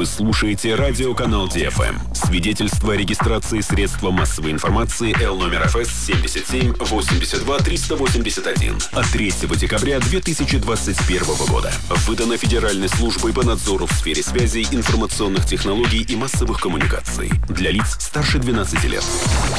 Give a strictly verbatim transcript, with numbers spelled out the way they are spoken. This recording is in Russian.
Вы слушаете радиоканал Ди Эф Эм. Свидетельство о регистрации средства массовой информации Л номер Эф Эс семьдесят семь восемьдесят два триста восемьдесят один от третьего декабря две тысячи двадцать первого года. Выдано Федеральной службой по надзору в сфере связи, информационных технологий и массовых коммуникаций. Для лиц старше двенадцати лет.